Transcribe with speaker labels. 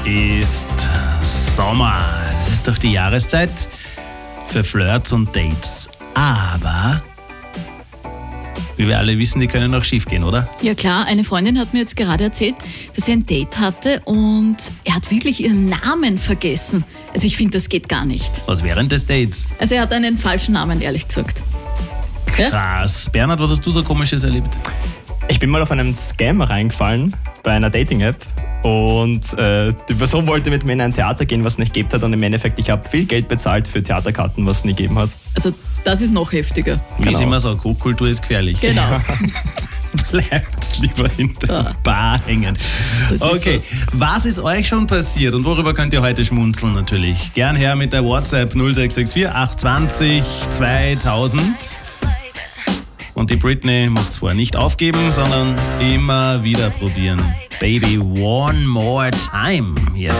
Speaker 1: ist Sommer. Das ist doch die Jahreszeit für Flirts und Dates. Aber, wie wir alle wissen, die können auch schief gehen, oder?
Speaker 2: Ja klar, eine Freundin hat mir jetzt gerade erzählt, dass sie ein Date hatte und er hat wirklich ihren Namen vergessen. Also ich finde, das geht gar nicht.
Speaker 1: Was während des Dates?
Speaker 2: Also er hat einen falschen Namen, ehrlich gesagt. Ja?
Speaker 1: Krass. Bernhard, was hast du so Komisches erlebt?
Speaker 3: Ich bin mal auf einen Scam reingefallen bei einer Dating-App und die Person wollte mit mir in ein Theater gehen, was es nicht gegeben hat, und im Endeffekt, ich habe viel Geld bezahlt für Theaterkarten, was es nicht gegeben hat.
Speaker 2: Also das ist noch heftiger.
Speaker 1: Wie ich immer sage, Hochkultur ist gefährlich.
Speaker 2: Genau.
Speaker 1: Bleibt lieber hinter der Bar hängen.
Speaker 2: Das ist
Speaker 1: Okay, was ist euch schon passiert und worüber könnt ihr heute schmunzeln natürlich? Gern her mit der WhatsApp 0664 820 2000. Und die Britney macht es vor, nicht aufgeben, sondern immer wieder probieren. Baby, one more time. Yes.